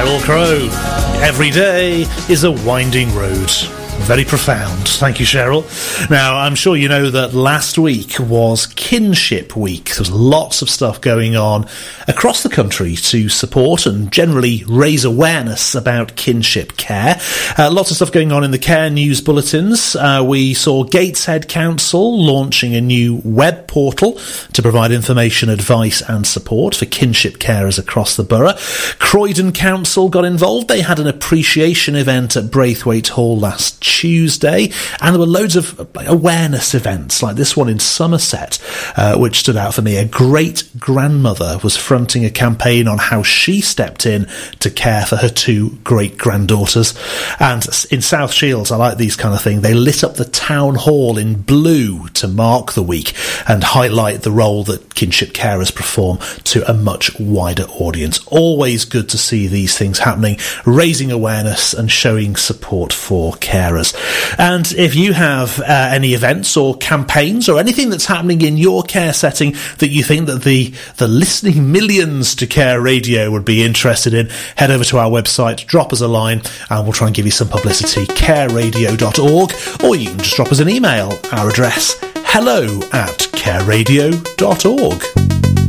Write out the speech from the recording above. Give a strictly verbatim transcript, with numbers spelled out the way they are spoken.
Sheryl Crow. Every day is a winding road. Very profound. Thank you, Sheryl. Now, I'm sure you know that last week was Kinship Week. There was lots of stuff going on across the country to support and generally raise awareness about kinship care. Uh, lots of stuff going on in the care news bulletins. Uh, we saw Gateshead Council launching a new web portal to provide information, advice and support for kinship carers across the borough. Croydon Council got involved. They had an appreciation event at Braithwaite Hall last Tuesday, and there were loads of awareness events like this one in Somerset, uh, which stood out for me. A great-grandmother was fronting a campaign on how she stepped in to care for her two great-granddaughters. And in South Shields, I like these kind of things, they lit up the town hall in blue to mark the week and highlight the role that kinship carers perform to a much wider audience. Always good to see these things happening, raising awareness and showing support for carers. And if you have uh, any events or campaigns or anything that's happening in your care setting that you think that the, the listening millions to Care Radio would be interested in, head over to our website, drop us a line, and we'll try and give you some publicity, care radio dot org, or you can just drop us an email. Our address, hello at care radio dot org.